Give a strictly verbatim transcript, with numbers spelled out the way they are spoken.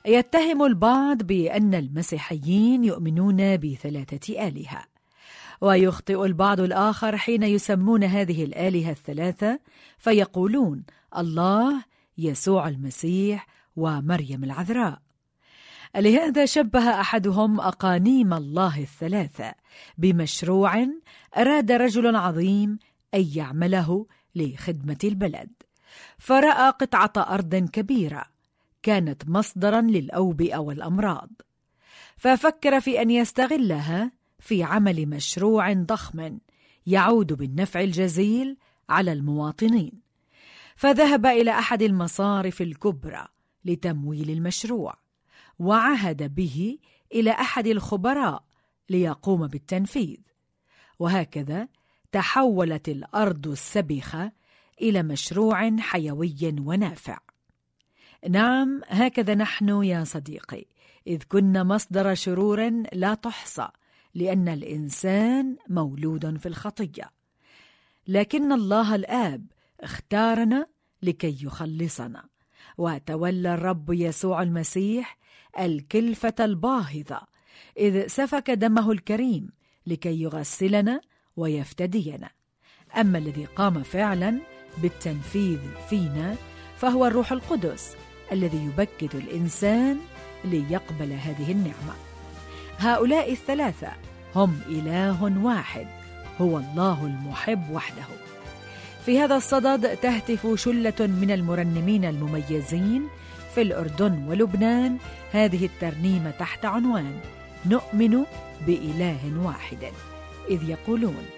يتهم البعض بأن المسيحيين يؤمنون بثلاثة آلهة، ويخطئ البعض الآخر حين يسمون هذه الآلهة الثلاثة فيقولون الله، يسوع المسيح، ومريم العذراء. لهذا شبه أحدهم أقانيم الله الثلاثة بمشروع أراد رجل عظيم أن يعمله لخدمة البلد، فرأى قطعة أرض كبيرة كانت مصدرا للأوبئة والأمراض، ففكر في أن يستغلها في عمل مشروع ضخم يعود بالنفع الجزيل على المواطنين، فذهب إلى أحد المصارف الكبرى لتمويل المشروع، وعهد به إلى أحد الخبراء ليقوم بالتنفيذ، وهكذا تحولت الأرض السبخة إلى مشروع حيوي ونافع. نعم، هكذا نحن يا صديقي، إذ كنا مصدر شرور لا تحصى، لأن الإنسان مولود في الخطية، لكن الله الآب اختارنا لكي يخلصنا، وتولى الرب يسوع المسيح الكلفة الباهظة، إذ سفك دمه الكريم لكي يغسلنا ويفتدينا. أما الذي قام فعلا بالتنفيذ فينا فهو الروح القدس الذي يبكت الإنسان ليقبل هذه النعمة. هؤلاء الثلاثة هم إله واحد، هو الله المحب وحده. في هذا الصدد تهتف شلة من المرنمين المميزين في الأردن ولبنان هذه الترنيمة تحت عنوان نؤمن بإله واحد، إذ يقولون: